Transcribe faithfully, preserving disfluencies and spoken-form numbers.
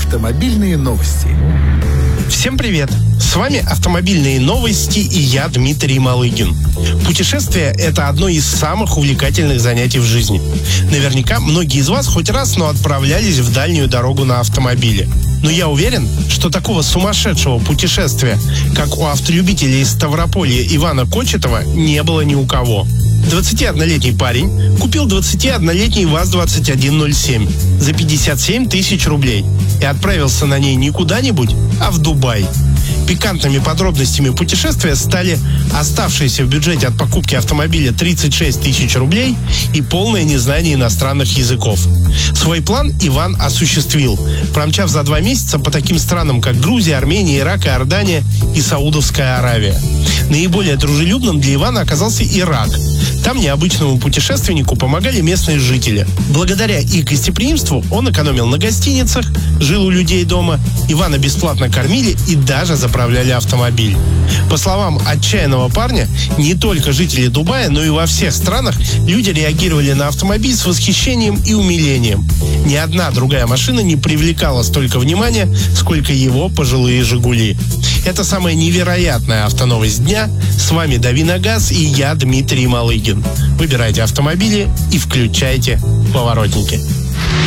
Автомобильные новости. Всем привет! С вами «Автомобильные новости» и я, Дмитрий Малыгин. Путешествие – это одно из самых увлекательных занятий в жизни. Наверняка многие из вас хоть раз, но отправлялись в дальнюю дорогу на автомобиле. Но я уверен, что такого сумасшедшего путешествия, как у автолюбителя из Ставрополья Ивана Кочетова, не было ни у кого. двадцатиоднолетний парень купил двадцатиоднолетний ВАЗ двадцать один ноль семь за пятьдесят семь тысяч рублей и отправился на ней не куда-нибудь, а в Дубай. Пикантными подробностями путешествия стали оставшиеся в бюджете от покупки автомобиля тридцать шесть тысяч рублей и полное незнание иностранных языков. Свой план Иван осуществил, промчав за два месяца по таким странам, как Грузия, Армения, Ирак, Иордания и Саудовская Аравия. Наиболее дружелюбным для Ивана оказался Ирак. Там необычному путешественнику помогали местные жители. Благодаря их гостеприимству он экономил на гостиницах, жил у людей дома, Ивана бесплатно кормили и даже заправляли автомобиль. По словам отчаянного парня, не только жители Дубая, но и во всех странах люди реагировали на автомобиль с восхищением и умилением. Ни одна другая машина не привлекала столько внимания, сколько его пожилые «Жигули». Это самая невероятная автоновость дня. С вами Дави на газ и я, Дмитрий Малыгин. Выбирайте автомобили и включайте поворотники.